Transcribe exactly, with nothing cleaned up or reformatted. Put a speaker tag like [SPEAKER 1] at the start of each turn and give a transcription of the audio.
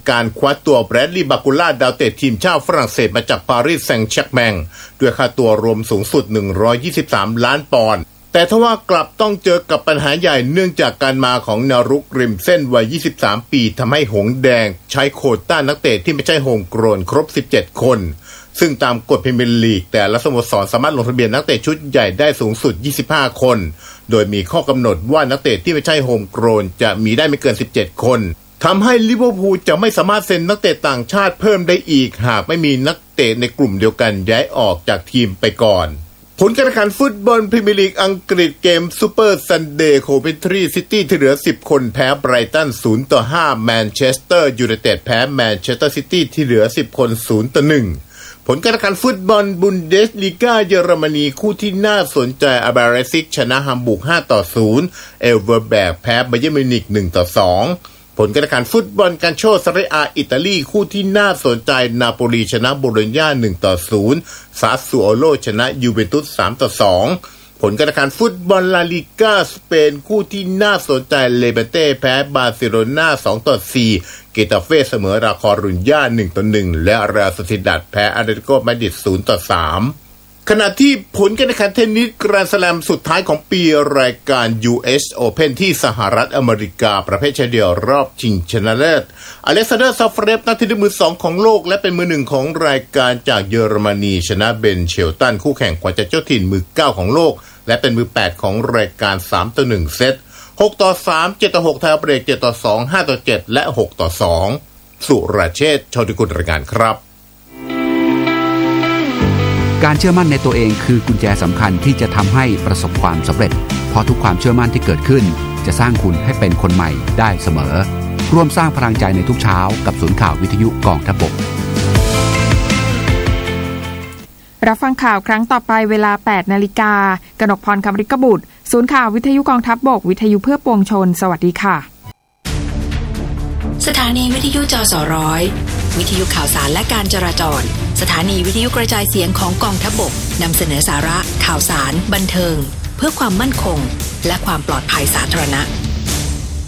[SPEAKER 1] การคว้าตัวแบรดลีย์บากูล่าดาวเตะทีมชาติฝรั่งเศสมาจากปารีสแซงต์แชร์กแมงด้วยค่าตัวรวมสูงสุดหนึ่งร้อยยี่สิบสามล้านปอนด์แต่ทว่ากลับต้องเจอกับปัญหาใหญ่เนื่องจากการมาของแนวรุกริมเส้นวัยยี่สิบสามปีทำให้หงส์แดงใช้โควต้านักเตะที่ไม่ใช่โฮมโกรนครบสิบเจ็ดคนซึ่งตามกฎพรีเมียร์ลีกแต่ละสโมสรสามารถลงทะเบียนนักเตะชุดใหญ่ได้สูงสุดยี่สิบห้าคนโดยมีข้อกำหนดว่านักเตะที่ไม่ใช่โฮมโกรนจะมีได้ไม่เกินสิบเจ็ดคนทำให้ลิเวอร์พูลจะไม่สามารถเซ็นนักเตะต่างชาติเพิ่มได้อีกหากไม่มีนักเตะในกลุ่มเดียวกันย้ายออกจากทีมไปก่อนผลการแข่งขันฟุตบอลพรีเมียร์ลีกอังกฤษเกมซูเปอร์ซันเดย์โคเวนทรีซิตี้ที่เหลือสิบคนแพ้ไบรตันศูนย์ต่อห้าแมนเชสเตอร์ยูไนเต็ดแพ้แมนเชสเตอร์ซิตี้ที่เหลือสิบคนศูนย์ต่อหนึ่งผลการแข่งขันฟุตบอลบุนเดสลีกาเยอรมนีคู่ที่น่าสนใจอาบาเรซิกชนะฮัมบูร์กห้าต่อศูนย์เอลเวอร์แบกแพ้ไบเยิร์นมิวนิกหนึ่งต่อสองผลการแข่งขันฟุตบอลกันโชซาเรอาอิตาลีคู่ที่น่าสนใจนาโปลีชนะโบโลญญาหนึ่งต่อศูนย์ซาสซูโอโลชนะยูเวนตุสสามต่อสองผลการแข่งขันฟุตบอลลาลิก้าสเปนคู่ที่น่าสนใจเลเบเต้แพ้บาร์เซโลนาสองต่อสี่เกตาเฟ่เสมอราคอรุญญาหนึ่งต่อหนึ่งและเรอัลโซซิดัดแพ้อาเตเลติโกมาดริดศูนย์ต่อสามขณะที่ผลการแข่งขันเทนนิสแกรนด์สแลมสุดท้ายของปีรายการ ยู เอส Open ที่สหรัฐอเมริกาประเภทชายเดี่ยวรอบชิงชนะเลิศอเล็กซานเดอร์ซาฟเรฟนักเทนนิสมือสองของโลกและเป็นมือหนึ่งของรายการจากเยอรมนีชนะเบนเชลตันคู่แข่งขวัญใจเจ้าถิ่นมือเก้าของโลกและเป็นมือแปดของรายการสามต่อหนึ่งเซตหกต่อสาม เจ็ดต่อหกไทยเบรกเจ็ดต่อสอง ห้าต่อเจ็ดและหกต่อสองสุรเชษฐ์ โชติกุลรายงานครับ
[SPEAKER 2] การเชื่อมั่นในตัวเองคือกุญแจสำคัญที่จะทำให้ประสบความสำเร็จเพราะทุกความเชื่อมั่นที่เกิดขึ้นจะสร้างคุณให้เป็นคนใหม่ได้เสมอร่วมสร้างพลังใจในทุกเช้ากับศูนย์ข่าววิทยุกองทัพบก
[SPEAKER 3] รับฟังข่าวครั้งต่อไปเวลา แปดนาฬิกา กนกพร คำริกบุตรศูนย์ข่าววิทยุกองทัพบกวิทยุเพื่อปวงชนสวัสดีค่ะ
[SPEAKER 4] สถานีวิทยุจสร้อยวิทยุข่าวสารและการจราจรสถานีวิทยุกระจายเสียงของกองทัพบกนำเสนอสาระข่าวสารบันเทิงเพื่อความมั่นคงและความปลอดภัยสาธารณะ